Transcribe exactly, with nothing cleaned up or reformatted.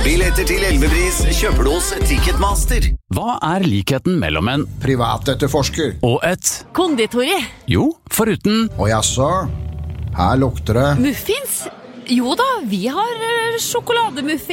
Billetter til elvepris kjøper du hos Ticketmaster. Hva er likheten mellom en privatetterforsker og et Konditori. Jo, foruten Og jaså, her lukter det Muffins? Jo da, vi har sjokolademuffins.